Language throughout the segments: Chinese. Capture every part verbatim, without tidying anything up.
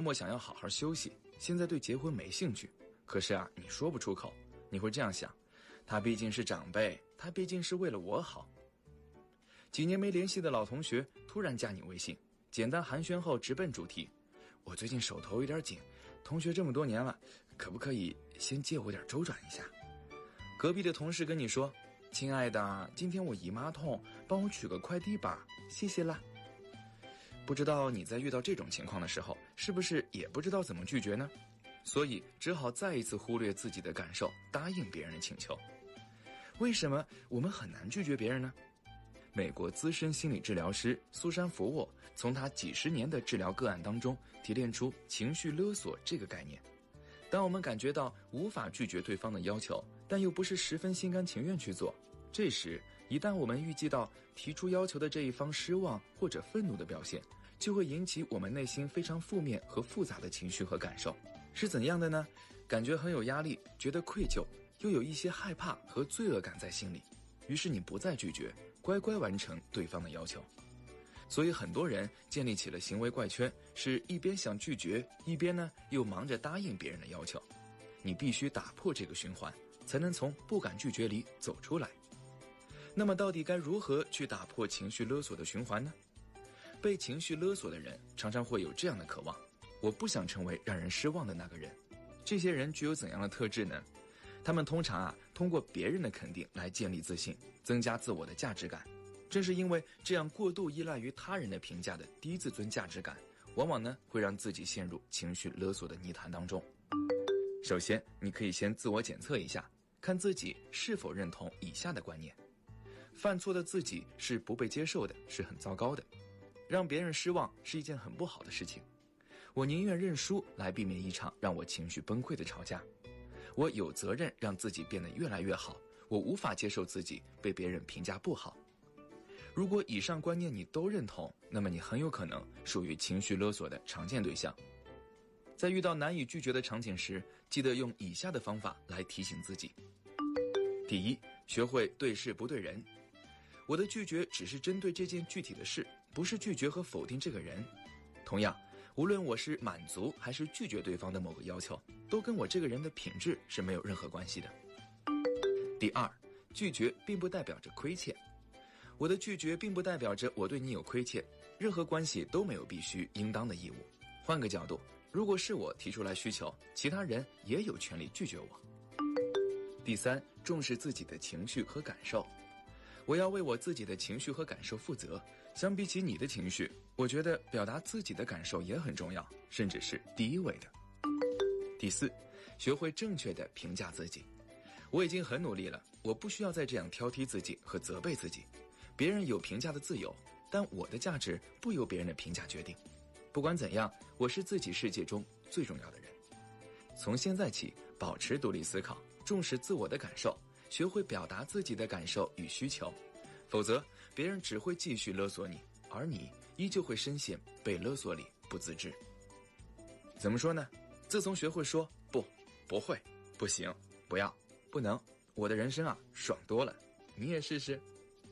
末想要好好休息，现在对结婚没兴趣。可是啊，你说不出口，你会这样想，他毕竟是长辈，他毕竟是为了我好。几年没联系的老同学突然加你微信，简单寒暄后直奔主题，我最近手头有点紧，同学这么多年了，可不可以先借我点周转一下？隔壁的同事跟你说，亲爱的，今天我姨妈痛，帮我取个快递吧，谢谢啦。不知道你在遇到这种情况的时候，是不是也不知道怎么拒绝呢？所以只好再一次忽略自己的感受，答应别人的请求。为什么我们很难拒绝别人呢？美国资深心理治疗师苏珊·福沃从他几十年的治疗个案当中提炼出情绪勒索这个概念。当我们感觉到无法拒绝对方的要求，但又不是十分心甘情愿去做，这时一旦我们预计到提出要求的这一方失望或者愤怒的表现，就会引起我们内心非常负面和复杂的情绪和感受。是怎样的呢？感觉很有压力，觉得愧疚，又有一些害怕和罪恶感在心里，于是你不再拒绝，乖乖完成对方的要求。所以很多人建立起了行为怪圈，是一边想拒绝，一边呢又忙着答应别人的要求。你必须打破这个循环，才能从不敢拒绝里走出来。那么到底该如何去打破情绪勒索的循环呢？被情绪勒索的人常常会有这样的渴望，我不想成为让人失望的那个人。这些人具有怎样的特质呢？他们通常啊，通过别人的肯定来建立自信，增加自我的价值感。正是因为这样过度依赖于他人的评价的低自尊价值感，往往呢会让自己陷入情绪勒索的泥潭当中。首先，你可以先自我检测一下，看自己是否认同以下的观念。犯错的自己是不被接受的，是很糟糕的。让别人失望是一件很不好的事情。我宁愿认输来避免一场让我情绪崩溃的吵架。我有责任让自己变得越来越好，我无法接受自己被别人评价不好。如果以上观念你都认同，那么你很有可能属于情绪勒索的常见对象。在遇到难以拒绝的场景时，记得用以下的方法来提醒自己。第一，学会对事不对人。我的拒绝只是针对这件具体的事，不是拒绝和否定这个人。同样，无论我是满足还是拒绝对方的某个要求，都跟我这个人的品质是没有任何关系的。第二，拒绝并不代表着亏欠。我的拒绝并不代表着我对你有亏欠，任何关系都没有必须应当的义务。换个角度，如果是我提出来需求，其他人也有权利拒绝我。第三，重视自己的情绪和感受。我要为我自己的情绪和感受负责，相比起你的情绪，我觉得表达自己的感受也很重要，甚至是第一位的。第四，学会正确的评价自己。我已经很努力了，我不需要再这样挑剔自己和责备自己。别人有评价的自由，但我的价值不由别人的评价决定。不管怎样，我是自己世界中最重要的人。从现在起，保持独立思考，重视自我的感受，学会表达自己的感受与需求，否则别人只会继续勒索你，而你依旧会深陷被勒索里不自知。怎么说呢？自从学会说不、不会、不行、不要、不能，我的人生啊爽多了。你也试试。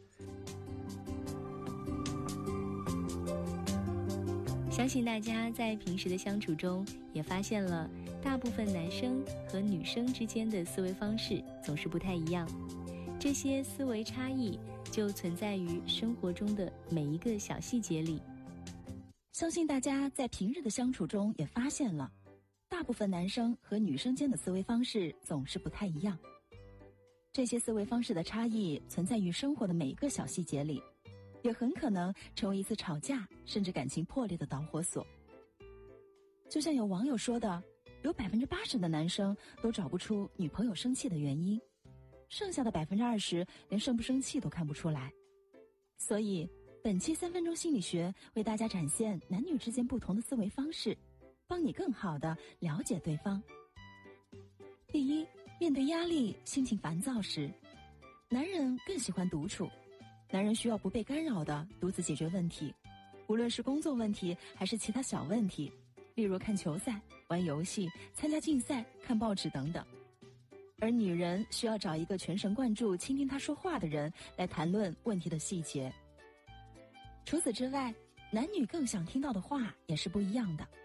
相信大家在平时的相处中也发现了，大部分男生和女生之间的思维方式总是不太一样，这些思维差异就存在于生活中的每一个小细节里。 相信大家在平日的相处中也发现了，大部分男生和女生间的思维方式总是不太一样，这些思维方式的差异存在于生活的每一个小细节里，也很可能成为一次吵架甚至感情破裂的导火索。就像有网友说的，有 百分之八十 的男生都找不出女朋友生气的原因，剩下的 百分之二十 连生不生气都看不出来。所以本期三分钟心理学为大家展现男女之间不同的思维方式，帮你更好地了解对方。第一，面对压力、心情烦躁时，男人更喜欢独处，男人需要不被干扰地独自解决问题，无论是工作问题还是其他小问题，例如看球赛、玩游戏、参加竞赛、看报纸等等。而女人需要找一个全神贯注倾听她说话的人来谈论问题的细节。除此之外，男女更想听到的话也是不一样的。